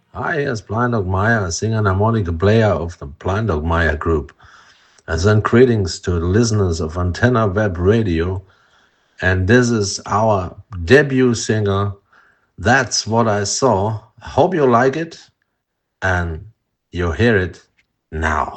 Hi, yes, Blind Dog Maya, singer and harmonica player of the Blind Dog Maya group. And then greetings to the listeners of Antenna Web Radio. And this is our debut singer. That's what I saw. I hope you like it and you hear it now.